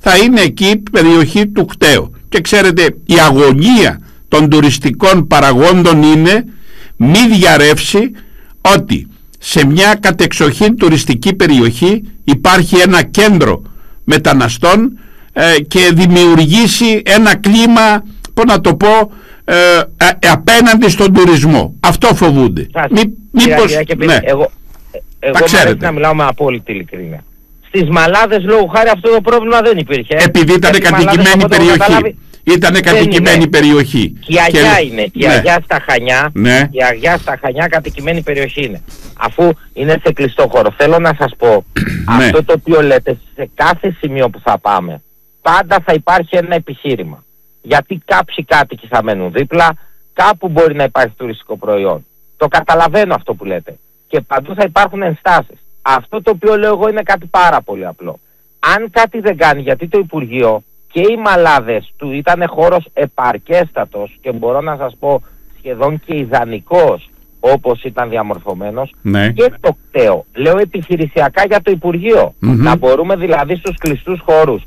θα είναι εκεί η περιοχή του Κταίου. Και ξέρετε, η αγωνία των τουριστικών παραγόντων είναι μη διαρρεύσει ότι σε μια κατεξοχήν τουριστική περιοχή υπάρχει ένα κέντρο μεταναστών και δημιουργήσει ένα κλίμα, πώς να το πω, απέναντι στον τουρισμό. Αυτό φοβούνται. Μήπως, ναι. Εγώ μου αρέσει να μιλάω με απόλυτη ειλικρίνεια. Στις Μαλάδες λόγω χάρη αυτό το πρόβλημα δεν υπήρχε. Επειδή ήταν κατοικημένη περιοχή. Ήταν κατοικημένη περιοχή. Και η Αγιά είναι. Και η ναι. Αγιά στα Χανιά. Ναι. Η Αγιά στα Χανιά κατοικημένη περιοχή είναι. Αφού είναι σε κλειστό χώρο. Θέλω να σας πω, ναι. αυτό το οποίο λέτε, σε κάθε σημείο που θα πάμε, πάντα θα υπάρχει ένα επιχείρημα. Γιατί κάποιοι κάτοικοι θα μένουν δίπλα, κάπου μπορεί να υπάρχει τουριστικό προϊόν. Το καταλαβαίνω αυτό που λέτε. Και παντού θα υπάρχουν ενστάσεις. Αυτό το οποίο λέω εγώ είναι κάτι πάρα πολύ απλό. Αν κάτι δεν κάνει, γιατί το Υπουργείο και οι Μαλάδες του ήταν χώρος επαρκέστατος και μπορώ να σας πω σχεδόν και ιδανικός όπως ήταν διαμορφωμένος, ναι. και το Κταίο, λέω επιχειρησιακά για το Υπουργείο, να μπορούμε δηλαδή στους κλειστούς χώρους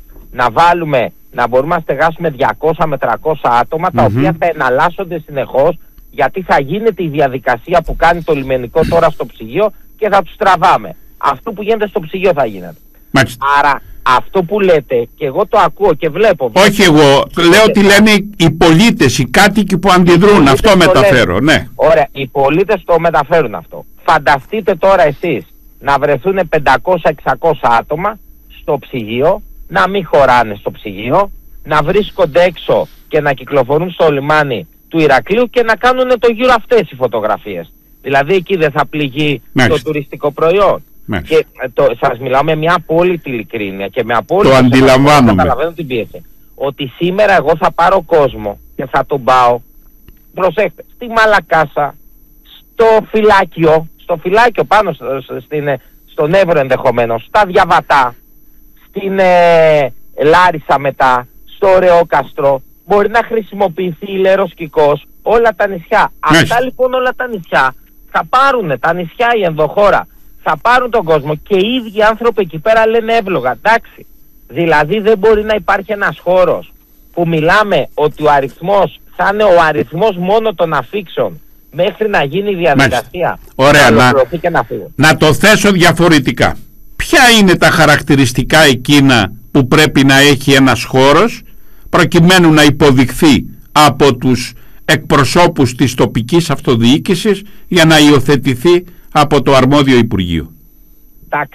να μπορούμε να στεγάσουμε 200 με 300 άτομα τα οποία θα εναλλάσσονται συνεχώς, γιατί θα γίνεται η διαδικασία που κάνει το λιμενικό τώρα στο ψυγείο και θα τους τραβάμε. Αυτό που γίνεται στο ψυγείο θα γίνεται. Μάλιστα. Άρα αυτό που λέτε, και εγώ το ακούω και βλέπω. Όχι εγώ, λέω ότι λένε οι πολίτες, οι κάτοικοι που αντιδρούν, αυτό μεταφέρω, ναι. Ωραία, οι πολίτες το μεταφέρουν αυτό. Φανταστείτε τώρα εσείς να βρεθούν 500-600 άτομα στο ψυγείο, να μην χωράνε στο ψυγείο, να βρίσκονται έξω και να κυκλοφορούν στο λιμάνι του Ηρακλείου και να κάνουν το γύρο αυτές οι φωτογραφίες. Δηλαδή εκεί δεν θα πληγεί το τουριστικό προϊόν. Και σας μιλάω με μια απόλυτη ειλικρίνεια και με απόλυτη. Το αντιλαμβάνομαι. Καταλαβαίνω την πίεση. Ότι σήμερα εγώ θα πάρω κόσμο και θα τον πάω, προσέχτε, στη Μαλακάσα, στο φυλάκιο πάνω στον Εύρο ενδεχομένως, στα Διαβατά, στην Λάρισα μετά, στο Ρεόκαστρο, μπορεί να χρησιμοποιηθεί η Λεροσκικός, όλα τα νησιά. Αυτά λοιπόν όλα τα νησιά θα πάρουν, τα νησιά, η ενδοχώρα, θα πάρουν τον κόσμο και οι ίδιοι άνθρωποι εκεί πέρα λένε εύλογα, εντάξει. Δηλαδή δεν μπορεί να υπάρχει ένας χώρος που μιλάμε ότι ο αριθμός θα είναι ο αριθμός μόνο των αφήξεων μέχρι να γίνει η διαδικασία. Ωραία, να να το θέσω διαφορετικά. Ποια είναι τα χαρακτηριστικά εκείνα που πρέπει να έχει ένας χώρος προκειμένου να υποδειχθεί από τους εκπροσώπους της τοπικής αυτοδιοίκησης για να υιοθετηθεί από το αρμόδιο Υπουργείο? Τα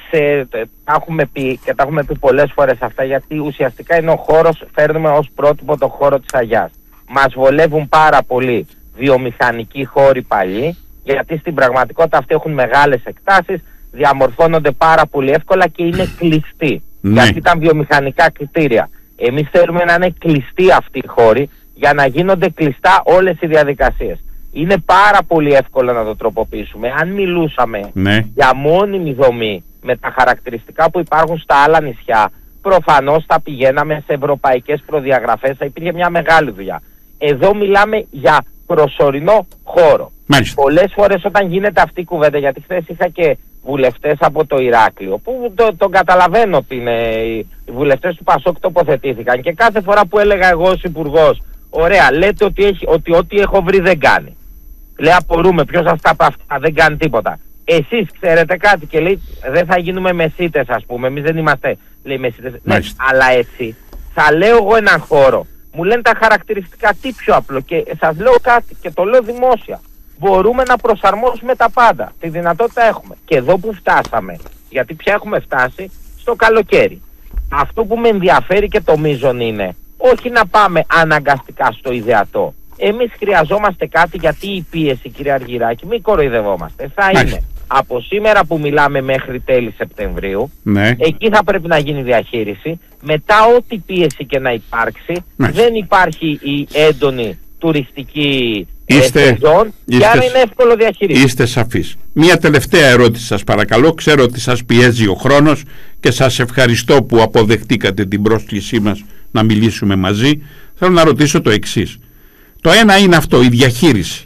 έχουμε πει και τα έχουμε πει πολλές φορές αυτά, γιατί ουσιαστικά είναι ο χώρος, φέρνουμε ως πρότυπο το χώρο της Αγιάς. Μας βολεύουν πάρα πολύ βιομηχανικοί χώροι παλιοί, γιατί στην πραγματικότητα αυτοί έχουν μεγάλες εκτάσεις, διαμορφώνονται πάρα πολύ εύκολα και είναι κλειστοί. Γιατί ήταν βιομηχανικά κριτήρια. Εμείς θέλουμε να είναι κλειστοί αυτοί οι χώροι για να γίνονται κλειστά όλες οι διαδικασίες. Είναι πάρα πολύ εύκολο να το τροποποιήσουμε. Αν μιλούσαμε για μόνιμη δομή με τα χαρακτηριστικά που υπάρχουν στα άλλα νησιά, προφανώς θα πηγαίναμε σε ευρωπαϊκές προδιαγραφές, θα υπήρχε μια μεγάλη δουλειά. Εδώ μιλάμε για προσωρινό χώρο. Πολλές φορές όταν γίνεται αυτή η κουβέντα, γιατί χθες είχα και βουλευτές από το Ηράκλειο, που τον καταλαβαίνω ότι είναι οι βουλευτές του Πασόκ τοποθετήθηκαν, και κάθε φορά που έλεγα εγώ ως υπουργός, ωραία, λέτε ότι ό,τι έχω βρει δεν κάνει. Λέει, απορούμε, ποιος σας τα πει αυτά, δεν κάνει τίποτα. Εσείς ξέρετε κάτι? Και λέει, δεν θα γίνουμε μεσίτες, ας πούμε, εμείς δεν είμαστε, λέει, μεσίτες. Ναι, αλλά έτσι θα λέω εγώ έναν χώρο, μου λένε τα χαρακτηριστικά, τι πιο απλό, και σας λέω κάτι και το λέω δημόσια. Μπορούμε να προσαρμόσουμε τα πάντα. Τη δυνατότητα έχουμε. Και εδώ που φτάσαμε, γιατί πια έχουμε φτάσει στο καλοκαίρι. Αυτό που με ενδιαφέρει και το μείζον είναι όχι να πάμε αναγκαστικά στο ιδεατό. Εμείς χρειαζόμαστε κάτι, γιατί η πίεση, κύριε Αργυράκη, μην κοροϊδευόμαστε, θα είναι από σήμερα που μιλάμε μέχρι τέλη Σεπτεμβρίου. Εκεί θα πρέπει να γίνει διαχείριση. Μετά ό,τι πίεση και να υπάρξει, δεν υπάρχει η έντονη τουριστική σεζόν, και άρα είναι εύκολο διαχείριση. Είστε σαφείς. Μία τελευταία ερώτηση σας παρακαλώ. Ξέρω ότι σας πιέζει ο χρόνος και σας ευχαριστώ που αποδεχτήκατε την πρόσκλησή μας να μιλήσουμε μαζί. Θέλω να ρωτήσω το εξής. Το ένα είναι αυτό, η διαχείριση.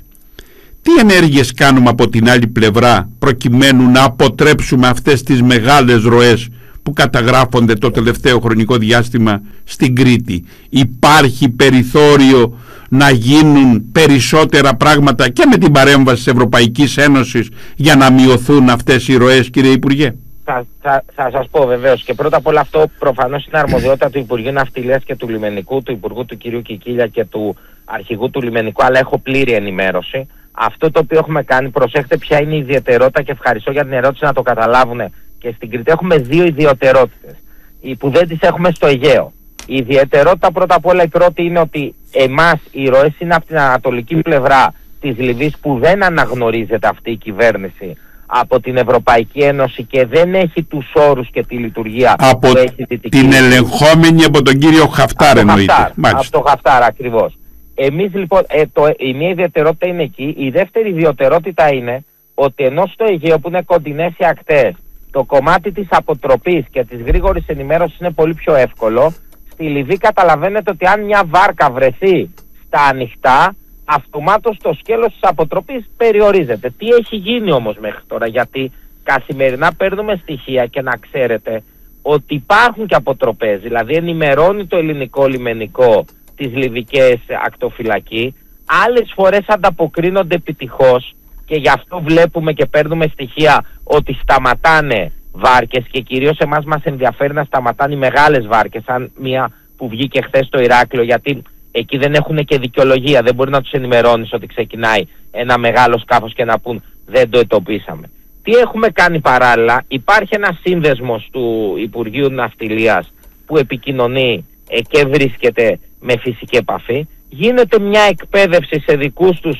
Τι ενέργειες κάνουμε από την άλλη πλευρά προκειμένου να αποτρέψουμε αυτές τις μεγάλες ροές που καταγράφονται το τελευταίο χρονικό διάστημα στην Κρήτη? Υπάρχει περιθώριο να γίνουν περισσότερα πράγματα και με την παρέμβαση της Ευρωπαϊκής Ένωσης για να μειωθούν αυτές οι ροές, κύριε Υπουργέ? Θα σας πω βεβαίως, και πρώτα απ' όλα αυτό προφανώς είναι αρμοδιότητα του Υπουργείου Ναυτιλίας και του Λιμενικού, του Υπουργού του κυρίου Κικίλια και του Αρχηγού του Λιμενικού, αλλά έχω πλήρη ενημέρωση. Αυτό το οποίο έχουμε κάνει, προσέχτε ποια είναι η ιδιαιτερότητα, και ευχαριστώ για την ερώτηση να το καταλάβουν, και στην Κρήτη έχουμε δύο ιδιαιτερότητες που δεν τις έχουμε στο Αιγαίο. Η ιδιαιτερότητα πρώτα απ' όλα η πρώτη είναι ότι εμάς οι ροές είναι από την ανατολική πλευρά της Λιβύης, που δεν αναγνωρίζεται αυτή η κυβέρνηση από την Ευρωπαϊκή Ένωση και δεν έχει τους όρους και τη λειτουργία από που έχει Δυτική την ελεγχόμενη από τον κύριο Χαφτάρ, εννοείται. Από το Χαφτάρ ακριβώς. Εμείς λοιπόν, η μία ιδιαιτερότητα είναι εκεί. Η δεύτερη ιδιαιτερότητα είναι ότι ενώ στο Αιγαίο, που είναι κοντινές οι ακτές, το κομμάτι της αποτροπής και της γρήγορης ενημέρωσης είναι πολύ πιο εύκολο, στη Λιβύη καταλαβαίνετε ότι αν μια βάρκα βρεθεί στα ανοιχτά, αυτομάτως το σκέλος της αποτροπής περιορίζεται. Τι έχει γίνει όμως μέχρι τώρα? Γιατί καθημερινά παίρνουμε στοιχεία, και να ξέρετε ότι υπάρχουν και αποτροπές. Δηλαδή ενημερώνει το ελληνικό λιμενικό τις λιβικές ακτοφυλακή, άλλες φορές ανταποκρίνονται επιτυχώς, και γι' αυτό βλέπουμε και παίρνουμε στοιχεία ότι σταματάνε βάρκες, και κυρίως εμάς μας ενδιαφέρει να σταματάνε οι μεγάλες βάρκες, σαν μια που βγήκε χθες στο Ηράκλειο, γιατί εκεί δεν έχουν και δικαιολογία, δεν μπορεί να τους ενημερώνεις ότι ξεκινάει ένα μεγάλο σκάφος και να πούν δεν το εντοπίσαμε. Τι έχουμε κάνει παράλληλα? Υπάρχει ένας σύνδεσμος του Υπουργείου Ναυτιλίας που επικοινωνεί και βρίσκεται με φυσική επαφή. Γίνεται μια εκπαίδευση σε δικούς τους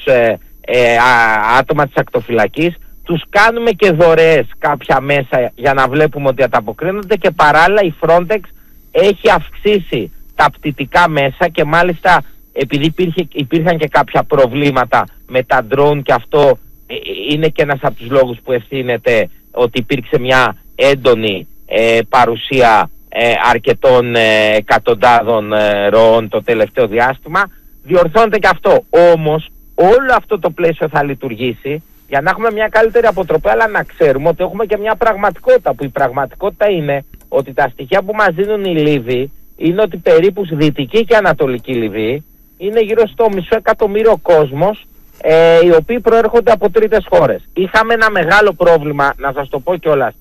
άτομα της ακτοφυλακής, τους κάνουμε και δωρεές κάποια μέσα για να βλέπουμε ότι ανταποκρίνονται, και παράλληλα η Frontex έχει αυξήσει τα πτυτικά μέσα, και μάλιστα επειδή υπήρχαν και κάποια προβλήματα με τα drone, και αυτό είναι και ένας από τους λόγους που ευθύνεται ότι υπήρξε μια έντονη παρουσία αρκετών εκατοντάδων ροών το τελευταίο διάστημα, διορθώνεται και αυτό. Όμως όλο αυτό το πλαίσιο θα λειτουργήσει για να έχουμε μια καλύτερη αποτροπή, αλλά να ξέρουμε ότι έχουμε και μια πραγματικότητα, που η πραγματικότητα είναι ότι τα στοιχεία που μας δίνουν οι Λίβοι είναι ότι περίπου στη Δυτική και Ανατολική Λιβύη είναι γύρω στο 500.000 κόσμος, οι οποίοι προέρχονται από τρίτες χώρες. Είχαμε ένα μεγάλο πρόβλημα, να σας το πω κιόλας,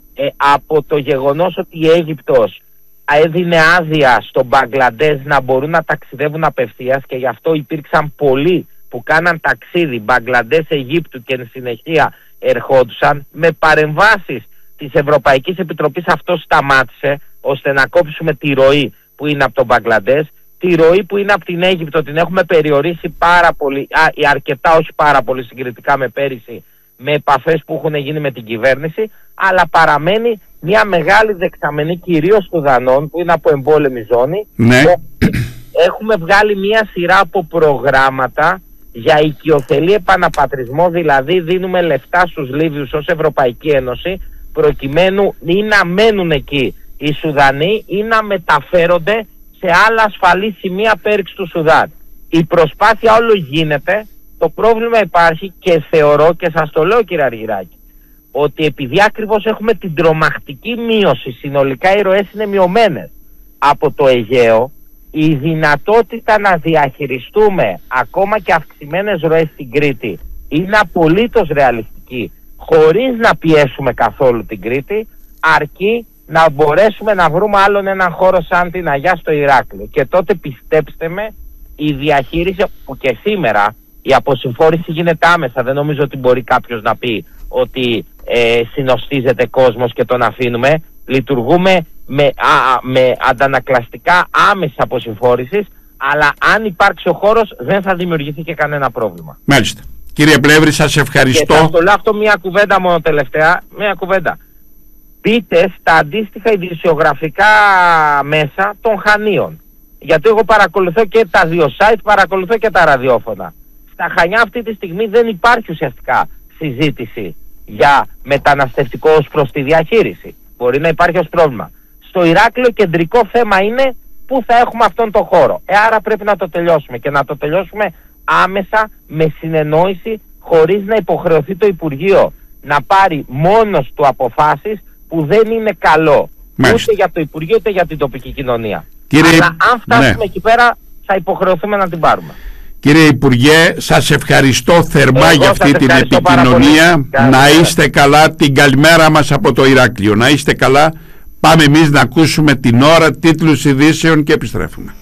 από το γεγονός ότι η Αίγυπτος έδινε άδεια στο Μπαγκλαντές να μπορούν να ταξιδεύουν απευθείας, και γι' αυτό υπήρξαν πολλοί που κάναν ταξίδι Μπαγκλαντές Αιγύπτου και εν συνεχεία ερχόντουσαν. Με παρεμβάσεις της Ευρωπαϊκής Επιτροπής αυτό σταμάτησε, ώστε να κόψουμε τη ροή που είναι από τον Μπαγκλαντές. Τη ροή που είναι από την Αίγυπτο την έχουμε περιορίσει πάρα πολύ, αρκετά, όχι πάρα πολύ συγκριτικά με πέρυσι, με επαφές που έχουν γίνει με την κυβέρνηση, αλλά παραμένει μια μεγάλη δεξαμενή, κυρίως του Δανών, που είναι από εμπόλεμη ζώνη. Ναι. Έχουμε βγάλει μια σειρά από προγράμματα για οικειοθελή επαναπατρισμό, δηλαδή δίνουμε λεφτά στους Λίβιους ως Ευρωπαϊκή Ένωση, προκειμένου ή να μένουν εκεί οι Σουδανοί ή να μεταφέρονται σε άλλα ασφαλή σημεία πέριξ του Σουδάν. Η προσπάθεια όλο γίνεται, το πρόβλημα υπάρχει, και θεωρώ, και σας το λέω κύριε Αργυράκη, ότι επειδή ακριβώς έχουμε την τρομακτική μείωση, συνολικά οι ροές είναι μειωμένες από το Αιγαίο, η δυνατότητα να διαχειριστούμε ακόμα και αυξημένες ροές στην Κρήτη είναι απολύτως ρεαλιστική, χωρίς να πιέσουμε καθόλου την Κρήτη, αρκεί να μπορέσουμε να βρούμε άλλον έναν χώρο σαν την Αγιά στο Ηράκλειο. Και τότε πιστέψτε με, η διαχείριση, που και σήμερα η αποσυμφόρηση γίνεται άμεσα, δεν νομίζω ότι μπορεί κάποιος να πει ότι συνοστίζεται κόσμος και τον αφήνουμε. Λειτουργούμε με αντανακλαστικά άμεση αποσυμφόρησης, αλλά αν υπάρξει ο χώρος δεν θα δημιουργηθεί και κανένα πρόβλημα. Μάλιστα. Κύριε Πλεύρη, σας ευχαριστώ. Και θα το λέω αυτό μια κουβέντα μόνο τελευταία, μια κουβέντα. Μπείτε στα αντίστοιχα ειδησιογραφικά μέσα των Χανίων. Γιατί εγώ παρακολουθώ και τα δύο site, παρακολουθώ και τα ραδιόφωνα. Στα Χανιά αυτή τη στιγμή δεν υπάρχει ουσιαστικά συζήτηση για μεταναστευτικό ως προς τη διαχείριση. Μπορεί να υπάρχει ως πρόβλημα. Στο Ηράκλειο κεντρικό θέμα είναι πού θα έχουμε αυτόν τον χώρο. Άρα πρέπει να το τελειώσουμε, και να το τελειώσουμε άμεσα, με συνεννόηση, χωρίς να υποχρεωθεί το Υπουργείο να πάρει μόνος του αποφάσεις, που δεν είναι καλό Ούτε για το Υπουργείο, ούτε για την τοπική κοινωνία. Κύριε... Αλλά αν φτάσουμε εκεί πέρα, θα υποχρεωθούμε να την πάρουμε. Κύριε Υπουργέ, σας ευχαριστώ θερμά για αυτή την επικοινωνία. Να είστε καλά. Την καλημέρα μας από το Ηράκλειο. Να είστε καλά. Πάμε εμείς να ακούσουμε την ώρα, τίτλους ειδήσεων και επιστρέφουμε.